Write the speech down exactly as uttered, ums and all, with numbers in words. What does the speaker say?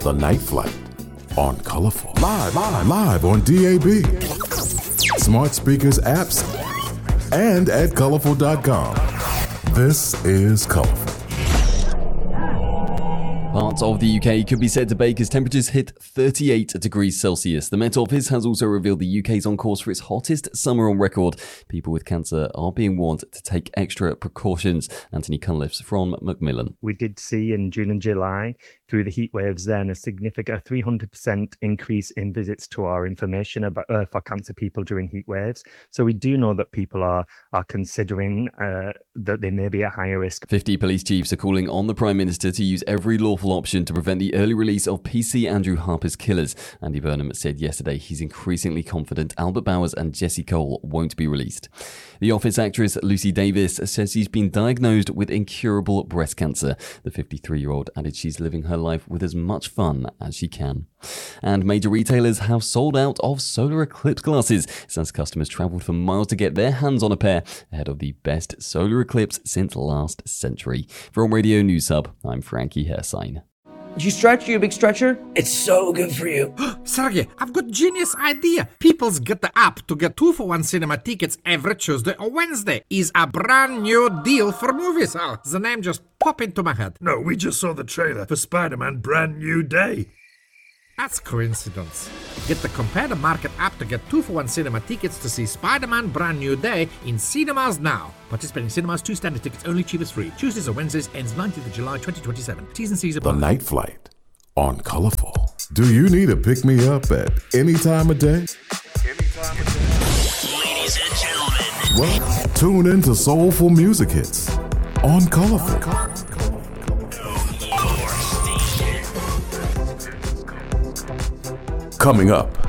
The Night Flight on Colorful. Live, live, live on D A B, smart speakers, apps, and at colorful dot com. This is Colorful. Parts of the U K could be said to bake as temperatures hit thirty-eight degrees Celsius. The Met Office has also revealed the U K is on course for its hottest summer on record. People with cancer are being warned to take extra precautions. Anthony Cunliffe from Macmillan. We did see in June and July, through the heat waves then, a significant three hundred percent increase in visits to our information about uh, for cancer people during heat waves. So we do know that people are, are considering uh, that they may be at higher risk. fifty police chiefs are calling on the Prime Minister to use every lawful option to prevent the early release of P C Andrew Harper's killers. Andy Burnham said yesterday he's increasingly confident Albert Bowers and Jesse Cole won't be released. The Office actress Lucy Davis says she's been diagnosed with incurable breast cancer. The fifty-three-year-old added she's living her life with as much fun as she can. And major retailers have sold out of solar eclipse glasses since customers travelled for miles to get their hands on a pair ahead of the best solar eclipse since last century. From Radio News Hub, I'm Frankie Hersign. Did you stretch? You a big stretcher? It's so good for you. Sergey, I've got genius idea. People's Get the App to get two for one cinema tickets every Tuesday or Wednesday is a brand new deal for movies. Oh, the name just popped into my head. No, we just saw the trailer for Spider-Man Brand New Day. That's coincidence. Get the Compare the Market app to get two for one cinema tickets to see Spider-Man Brand New Day in cinemas now. Participating cinemas, two standard tickets only, cheapest free. Tuesdays or Wednesdays, ends nineteenth of July twenty twenty-seven. T's and C's apply. The Night Flight on Colorful. Do you need a pick-me-up at any time of day? Any time of day. Ladies and gentlemen. Well, tune in to Soulful Music Hits on Colorful. Coming up,